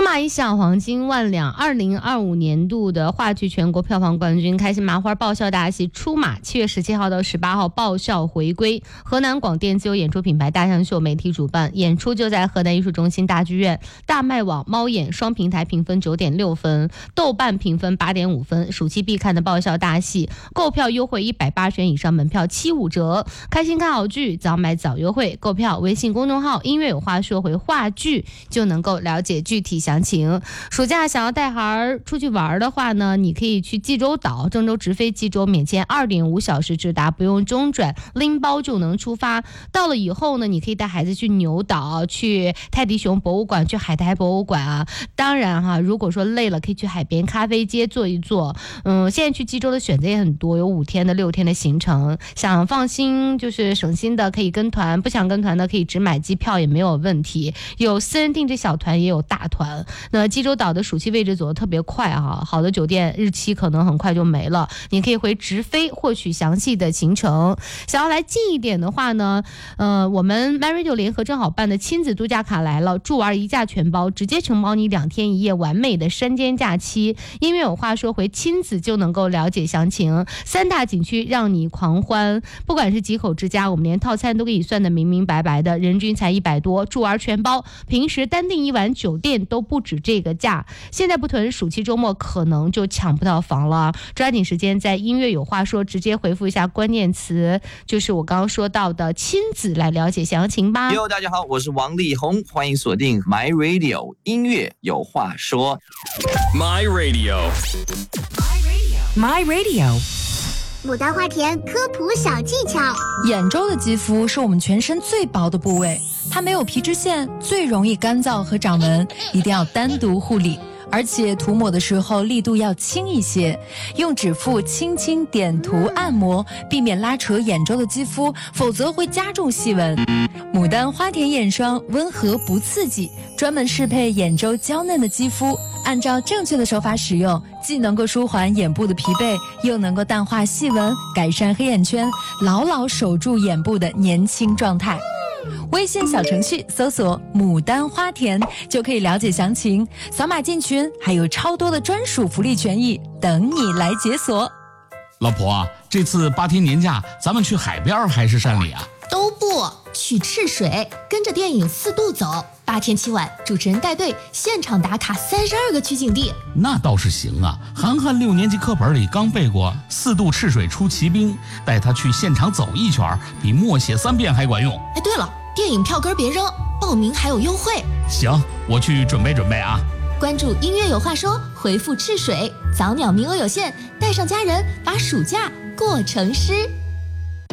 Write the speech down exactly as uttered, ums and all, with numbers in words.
马一响，黄金万两。二零二五年度的话剧全国票房冠军开心麻花爆笑大戏出马，七月十七号到十八号爆笑回归。河南广电自由演出品牌大象秀媒体主办，演出就在河南艺术中心大剧院。大麦网、猫眼双平台评分九点六分，豆瓣评分八点五分，暑期必看的爆笑大戏。购票优惠一百八十元以上门票七五折。开心看好剧，早买早优惠。购票微信公众号音乐有话说回话剧就能够了解具体详情。暑假想要带孩出去玩的话呢，你可以去济州岛，郑州直飞济州，免签二点五小时直达，不用中转，拎包就能出发。到了以后呢，你可以带孩子去牛岛，去泰迪熊博物馆，去海苔博物馆啊。当然哈，如果说累了，可以去海边咖啡街坐一坐。嗯，现在去济州的选择也很多，有五天的、六天的行程。想放心就是省心的，可以跟团；不想跟团的，可以只买机票也没有问题。有私人定制小团，也有大团。那济州岛的暑期位置走得特别快啊，好的酒店日期可能很快就没了，你可以回直飞获取详细的行程。想要来近一点的话呢，呃，我们 MyRadio 联合正好办的亲子度假卡来了，助玩一价全包，直接承包你两天一夜完美的山间假期。音乐有话说回亲子就能够了解详情，三大景区让你狂欢，不管是几口之家，我们连套餐都给你算得明明白白的，人均才一百多，助玩全包，平时单订一晚酒店都不止这个价。现在不囤，暑期周末可能就抢不到房了，抓紧时间在音乐有话说直接回复一下关键词，就是我刚刚说到的亲子，来了解详情吧。 哟，大家好，我是王力宏，欢迎锁定 My Radio 音乐有话说。 My Radio My Radio 牡丹花田科普小技巧。 眼周的肌肤是我们全身最薄的部位，它没有皮脂腺，最容易干燥和长纹，一定要单独护理。而且涂抹的时候力度要轻一些，用指腹轻轻点涂按摩，避免拉扯眼周的肌肤，否则会加重细纹。牡丹花田眼霜温和不刺激，专门适配眼周娇嫩的肌肤，按照正确的手法使用，既能够舒缓眼部的疲惫，又能够淡化细纹，改善黑眼圈，牢牢守住眼部的年轻状态。微信小程序搜索牡丹花田就可以了解详情，扫码进群，还有超多的专属福利权益等你来解锁。 老婆啊，这次八天年假咱们去海边还是山里啊？ 都不去赤水，跟着电影四渡走，八天七晚，主持人带队现场打卡三十二个取景地。 那倒是行啊，涵涵六年级课本里刚背过四渡赤水出奇兵，带他去现场走一圈，比默写三遍还管用。 哎，对了，电影票根别扔，报名还有优惠。 行，我去准备准备啊。 关注音乐有话说，回复赤水，早鸟名额有限，带上家人，把暑假过成诗。